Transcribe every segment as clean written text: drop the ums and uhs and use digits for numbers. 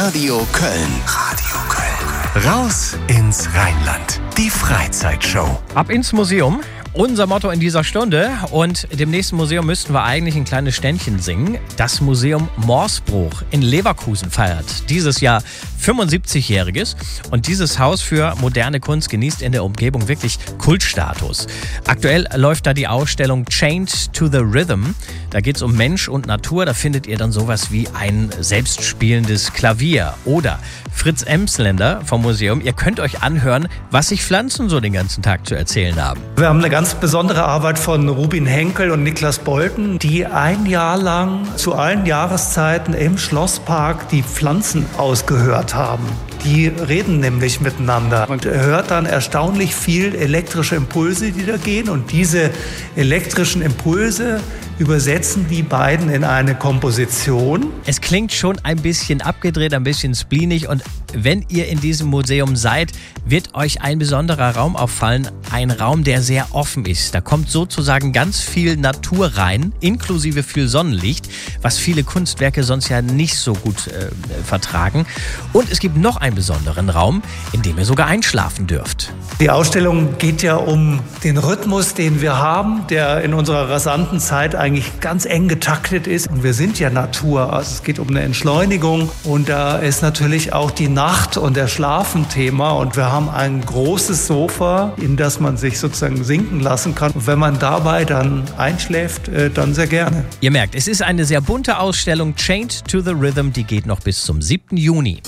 Radio Köln. Radio Köln. Raus ins Rheinland. Die Freizeitshow. Ab ins Museum. Unser Motto in dieser Stunde. Und dem nächsten Museum müssten wir eigentlich ein kleines Ständchen singen. Das Museum Morsbruch in Leverkusen feiert dieses Jahr 75-Jähriges. Und dieses Haus für moderne Kunst genießt in der Umgebung wirklich Kultstatus. Aktuell läuft da die Ausstellung Chained to the Rhythm. Da geht es um Mensch und Natur. Da findet ihr dann sowas wie ein selbstspielendes Klavier. Oder Fritz Emsländer vom Museum. Ihr könnt euch anhören, was sich Pflanzen so den ganzen Tag zu erzählen haben. Wir haben eine ganz besondere Arbeit von Rubin Henkel und Niklas Bolten, die ein Jahr lang zu allen Jahreszeiten im Schlosspark die Pflanzen ausgehört haben. Die reden nämlich miteinander. Man hört dann erstaunlich viel elektrische Impulse, die da gehen. Und diese elektrischen Impulse übersetzen die beiden in eine Komposition. Es klingt schon ein bisschen abgedreht, ein bisschen spleenig. Und wenn ihr in diesem Museum seid, wird euch ein besonderer Raum auffallen. Ein Raum, der sehr offen ist. Da kommt sozusagen ganz viel Natur rein, inklusive viel Sonnenlicht, was viele Kunstwerke sonst ja nicht so gut vertragen. Und es gibt noch einen besonderen Raum, in dem ihr sogar einschlafen dürft. Die Ausstellung geht ja um den Rhythmus, den wir haben, der in unserer rasanten Zeit eigentlich ganz eng getaktet ist. Und wir sind ja Natur, also es geht um eine Entschleunigung. Und da ist natürlich auch die Nacht und der Schlaf ein Thema. Und wir haben ein großes Sofa, in das man sich sozusagen sinken lassen kann. Und wenn man dabei dann einschläft, dann sehr gerne. Ihr merkt, es ist eine sehr bunte Ausstellung. Chained to the Rhythm, die geht noch bis zum 7. Juni.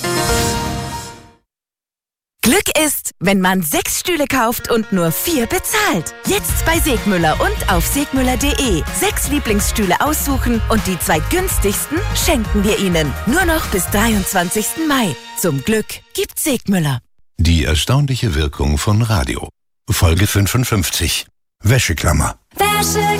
Glück ist, wenn man 6 Stühle kauft und nur 4 bezahlt. Jetzt bei Segmüller und auf segmüller.de. 6 Lieblingsstühle aussuchen und die 2 günstigsten schenken wir Ihnen. Nur noch bis 23. Mai. Zum Glück gibt Segmüller. Die erstaunliche Wirkung von Radio. Folge 55. Wäscheklammer.